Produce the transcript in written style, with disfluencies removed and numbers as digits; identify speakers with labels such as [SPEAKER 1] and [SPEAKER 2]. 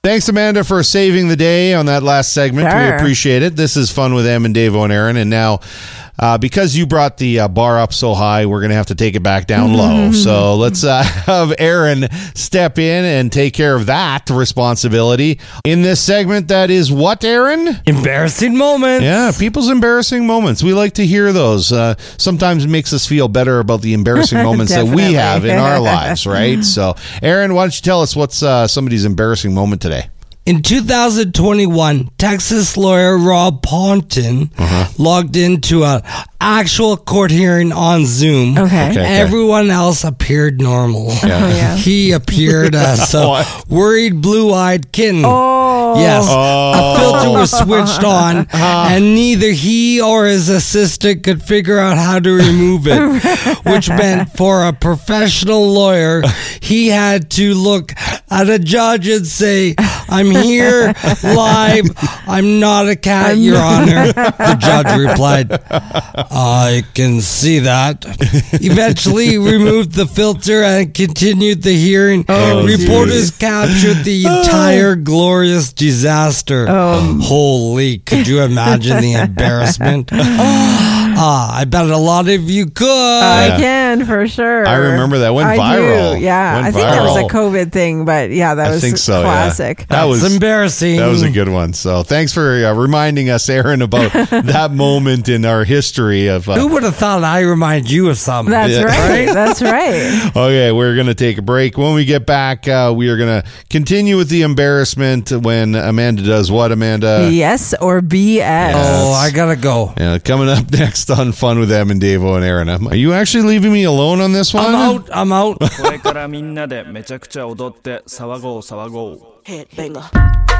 [SPEAKER 1] Thanks, Amanda, for saving the day on that last segment.
[SPEAKER 2] Sure.
[SPEAKER 1] We appreciate it. This is Fun with Em and Davo and Aaron. And now, because you brought the bar up so high, we're going to have to take it back down low. So let's have Aaron step in and take care of that responsibility. In this segment, that is what, Aaron?
[SPEAKER 3] Embarrassing moments.
[SPEAKER 1] Yeah, people's embarrassing moments. We like to hear those. Sometimes it makes us feel better about the embarrassing moments that we have in our lives, right? So, Aaron, why don't you tell us what's somebody's embarrassing moment today?
[SPEAKER 3] In 2021, Texas lawyer Rob Ponton logged into an actual court hearing on Zoom.
[SPEAKER 2] Okay.
[SPEAKER 3] Everyone else appeared normal.
[SPEAKER 2] yeah.
[SPEAKER 3] He appeared as a worried, blue-eyed kitten.
[SPEAKER 2] Oh.
[SPEAKER 3] Yes. A filter was switched on, and neither he or his assistant could figure out how to remove it, which meant for a professional lawyer, he had to look at a judge and say, "I'm here live. I'm not a cat, Your Honor." The judge replied, "I can see that." Eventually, he removed the filter and continued the hearing. Reporters captured the entire glorious disaster. Holy, could you imagine the embarrassment? I bet a lot of you could.
[SPEAKER 2] I can, for sure.
[SPEAKER 1] I remember that went viral.
[SPEAKER 2] Do. Yeah,
[SPEAKER 1] Went
[SPEAKER 2] I think that was a
[SPEAKER 1] viral.
[SPEAKER 2] COVID thing, but yeah, that
[SPEAKER 1] I
[SPEAKER 2] was
[SPEAKER 1] think so,
[SPEAKER 2] classic.
[SPEAKER 1] Yeah. That was
[SPEAKER 3] embarrassing.
[SPEAKER 1] That was a good one. So thanks for reminding us, Aaron, about that moment in our history of.
[SPEAKER 3] Who would have thought I remind you of something?
[SPEAKER 2] That's right. That's right.
[SPEAKER 1] Okay, we're going to take a break. When we get back, we are going to continue with the embarrassment when Amanda does what, Amanda?
[SPEAKER 2] Yes or BS.
[SPEAKER 3] Oh, I gotta go.
[SPEAKER 1] Yeah, coming up next on Fun with Em and Davo and Aaron. Are you actually leaving me alone on this one?
[SPEAKER 3] I'm out.
[SPEAKER 4] これからみんなでめちゃくちゃ踊って騒ごう騒ごう
[SPEAKER 5] Headbanger.